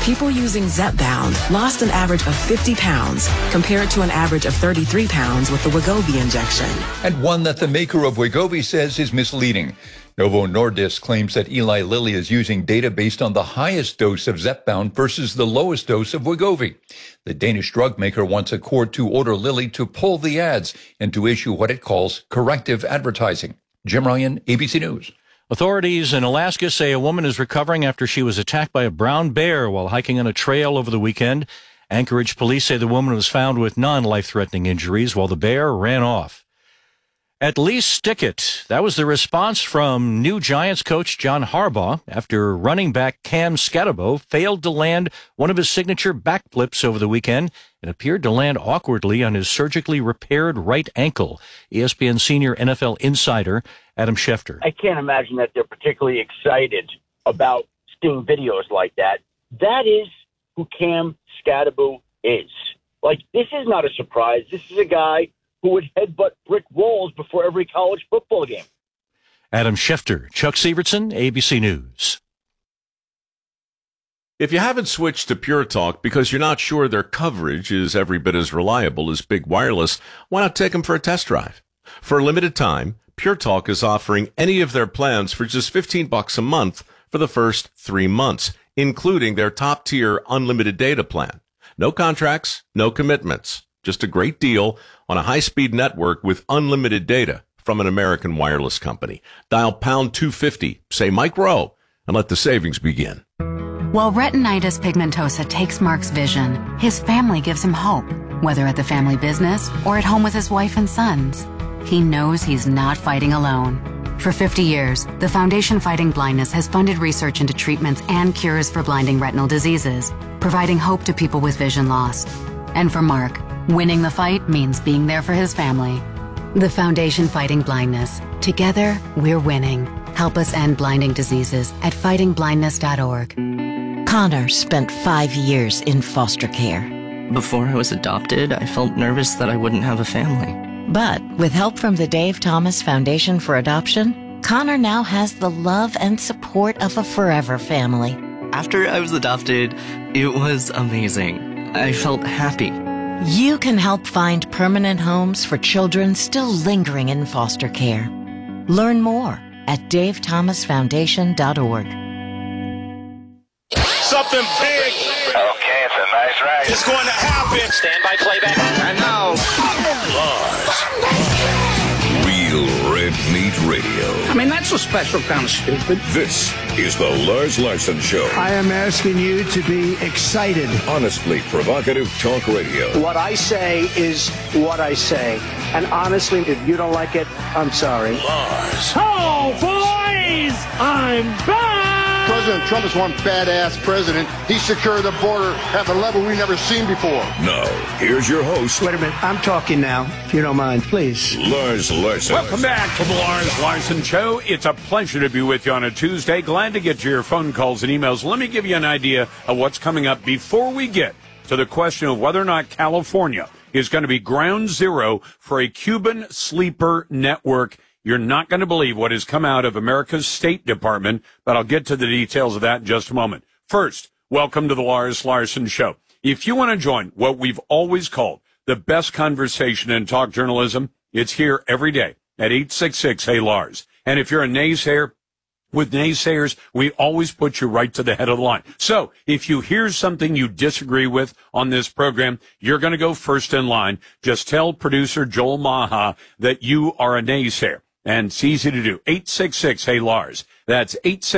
people using Zepbound lost an average of 50 pounds compared to an average of 33 pounds with the Wegovy injection. And one that the maker of Wegovy says is misleading. Novo Nordisk claims that Eli Lilly is using data based on the highest dose of Zepbound versus the lowest dose of Wegovy. The Danish drug maker wants a court to order Lilly to pull the ads and to issue what it calls corrective advertising. Jim Ryan, ABC News. Authorities in Alaska say a woman is recovering after she was attacked by a brown bear while hiking on a trail over the weekend. Anchorage police say the woman was found with non-life-threatening injuries while the bear ran off. At least stick it. That was the response from new Giants coach John Harbaugh after running back Cam Skattebo failed to land one of his signature backflips over the weekend. It appeared to land awkwardly on his surgically repaired right ankle. ESPN senior NFL insider Adam Schefter. I can't imagine that they're particularly excited about seeing videos like that. That is who Cam Skattebo is. Like, this is not a surprise. This is a guy who would headbutt brick walls before every college football game. Adam Schefter, Chuck Severson, ABC News. If you haven't switched to Pure Talk because you're not sure their coverage is every bit as reliable as Big Wireless, why not take them for a test drive? For a limited time, Pure Talk is offering any of their plans for just $15 a month for the first 3 months, including their top-tier unlimited data plan. No contracts, no commitments. Just a great deal on a high-speed network with unlimited data from an American wireless company. Dial pound 250, say Mike Rowe, and let the savings begin. While retinitis pigmentosa takes Mark's vision, his family gives him hope, whether at the family business or at home with his wife and sons. He knows he's not fighting alone. For 50 years, the Foundation Fighting Blindness has funded research into treatments and cures for blinding retinal diseases, providing hope to people with vision loss. And for Mark, winning the fight means being there for his family. The Foundation Fighting Blindness. Together, we're winning. Help us end blinding diseases at fightingblindness.org. Connor spent 5 years in foster care. Before I was adopted, I felt nervous that I wouldn't have a family. But with help from the Dave Thomas Foundation for Adoption, Connor now has the love and support of a forever family. After I was adopted, it was amazing. I felt happy. You can help find permanent homes for children still lingering in foster care. Learn more at davethomasfoundation.org. Something big. Okay, it's a nice ride. It's going to happen. Stand by playback. And now, Lars. Real Red Meat Radio. I mean, that's a special kind of stupid. This is the Lars Larson Show. I am asking you to be excited. Honestly provocative talk radio. What I say is what I say. And honestly, if you don't like it, I'm sorry. Lars. Oh, boys! I'm back! President Trump is one badass president. He secured the border at a level we've never seen before. Now, here's your host. Wait a minute. I'm talking now, if you don't mind, please. Lars Larson. Welcome back to the Lars Larson Show. It's a pleasure to be with you on a Tuesday. Glad to get your phone calls and emails. Let me give you an idea of what's coming up before we get to the question of whether or not California is going to be ground zero for a Cuban sleeper network. You're not going to believe what has come out of America's State Department, but I'll get to the details of that in just a moment. First, welcome to the Lars Larson Show. If you want to join what we've always called the best conversation in talk journalism, it's here every day at 866-HEY-LARS. And if you're a naysayer, with naysayers, we always put you right to the head of the line. So if you hear something you disagree with on this program, you're going to go first in line. Just tell producer Joel Maha that you are a naysayer. And it's easy to do. 866-HEY-LARS. That's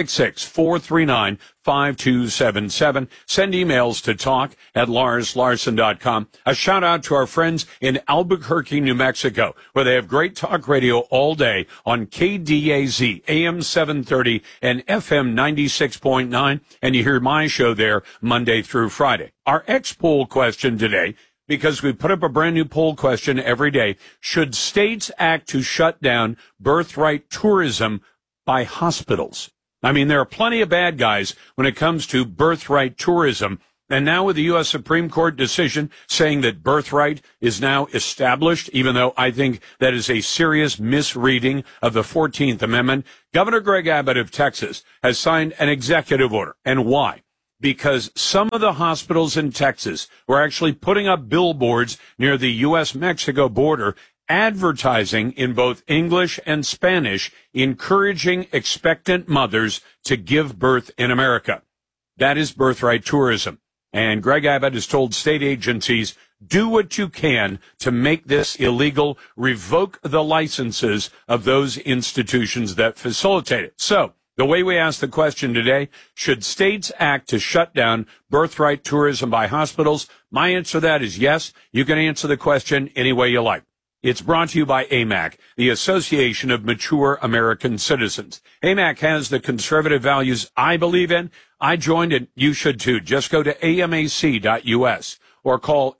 866-439-5277. Send emails to talk@larslarson.com. A shout out to our friends in Albuquerque, New Mexico, where they have great talk radio all day on KDAZ, AM 730 and FM 96.9. And you hear my show there Monday through Friday. Our X-Poll question today, because we put up a brand new poll question every day. Should states act to shut down birthright tourism by hospitals? I mean, there are plenty of bad guys when it comes to birthright tourism. And now with the U.S. Supreme Court decision saying that birthright is now established, even though I think that is a serious misreading of the 14th Amendment, Governor Greg Abbott of Texas has signed an executive order. And why? because some of the hospitals in Texas were actually putting up billboards near the U.S.-Mexico border advertising in both English and Spanish, encouraging expectant mothers to give birth in America. That is birthright tourism. And Greg Abbott has told state agencies, do what you can to make this illegal, revoke the licenses of those institutions that facilitate it. So, the way we ask the question today, should states act to shut down birthright tourism by hospitals? My answer to that is yes. You can answer the question any way you like. It's brought to you by AMAC, the Association of Mature American Citizens. AMAC has the conservative values I believe in. I joined it. You should too. Just go to amac.us or call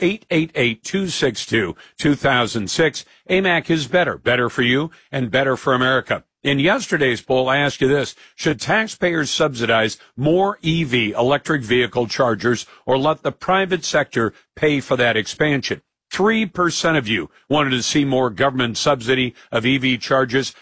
888-262-2006. AMAC is better. Better for you and better for America. In yesterday's poll, I asked you this: should taxpayers subsidize more EV, electric vehicle chargers, or let the private sector pay for that expansion? 3% of you wanted to see more government subsidy of EV charges.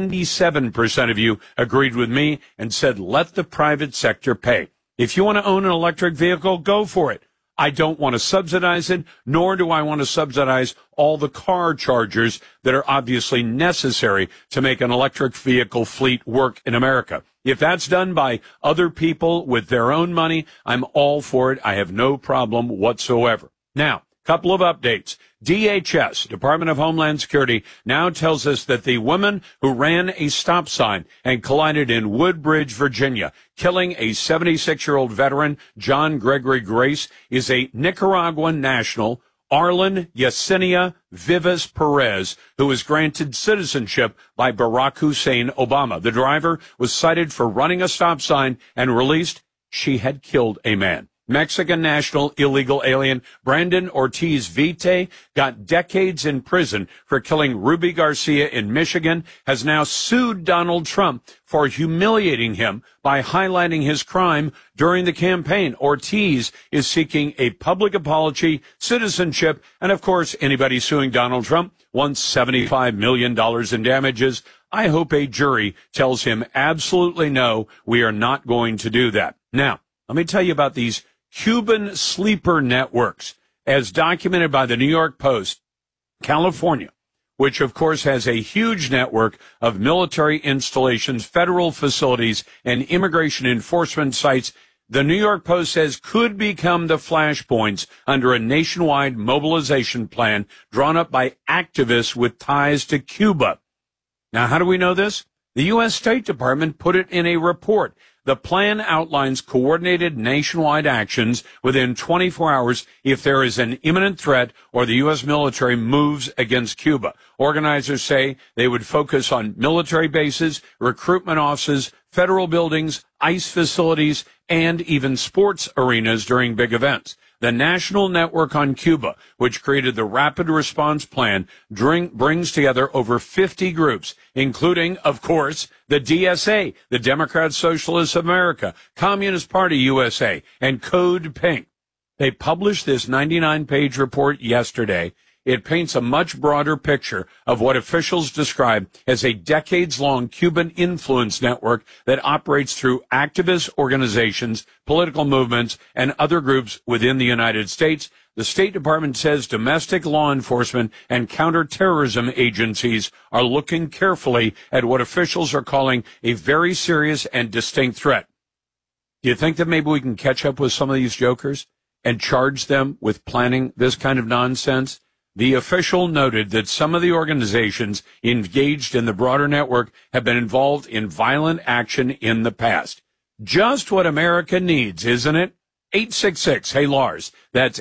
97% of you agreed with me and said, let the private sector pay. If you want to own an electric vehicle, go for it. I don't want to subsidize it, nor do I want to subsidize all the car chargers that are obviously necessary to make an electric vehicle fleet work in America. If that's done by other people with their own money, I'm all for it. I have no problem whatsoever. Now, couple of updates. DHS, Department of Homeland Security, now tells us that the woman who ran a stop sign and collided in Woodbridge, Virginia, killing a 76-year-old veteran, John Gregory Grace, is a Nicaraguan national, Arlen Yesenia Vivas Perez, who was granted citizenship by Barack Hussein Obama. The driver was cited for running a stop sign and released. She had killed a man. Mexican national illegal alien Brandon Ortiz Vite got decades in prison for killing Ruby Garcia in Michigan, has now sued Donald Trump for humiliating him by highlighting his crime during the campaign. Ortiz is seeking a public apology, citizenship, and of course, anybody suing Donald Trump wants $75 million in damages. I hope a jury tells him absolutely no, we are not going to do that. Now, let me tell you about these Cuban sleeper networks. As documented by the New York Post, California, which of course has a huge network of military installations, federal facilities, and immigration enforcement sites, the New York Post says could become the flashpoints under a nationwide mobilization plan drawn up by activists with ties to Cuba. Now, how do we know this? The U.S. State Department put it in a report. The plan outlines coordinated nationwide actions within 24 hours if there is an imminent threat or the U.S. military moves against Cuba. Organizers say they would focus on military bases, recruitment offices, federal buildings, ICE facilities, and even sports arenas during big events. The National Network on Cuba, which created the Rapid Response Plan, brings together over 50 groups, including, of course, the DSA, the Democrat Socialists of America, Communist Party USA, and Code Pink. They published this 99-page report yesterday. It paints a much broader picture of what officials describe as a decades-long Cuban influence network that operates through activist organizations, political movements, and other groups within the United States. The State Department says domestic law enforcement and counterterrorism agencies are looking carefully at what officials are calling a very serious and distinct threat. Do you think that maybe we can catch up with some of these jokers and charge them with planning this kind of nonsense? The official noted that some of the organizations engaged in the broader network have been involved in violent action in the past. Just what America needs, isn't it? 866-HEY-LARS. That's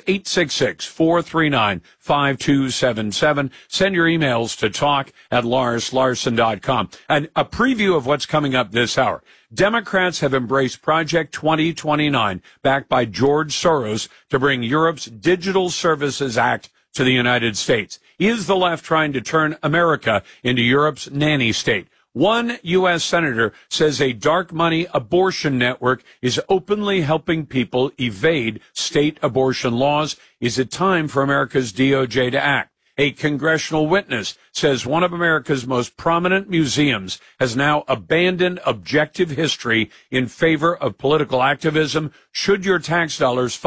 866-439-5277. Send your emails to talk@LarsLarson.com. And a preview of what's coming up this hour. Democrats have embraced Project 2029, backed by George Soros, to bring Europe's Digital Services Act to the United States. Is the left trying to turn America into Europe's nanny state? One U.S. senator says a dark money abortion network is openly helping people evade state abortion laws. Is it time for America's DOJ to act? A congressional witness says one of America's most prominent museums has now abandoned objective history in favor of political activism. Should your tax dollars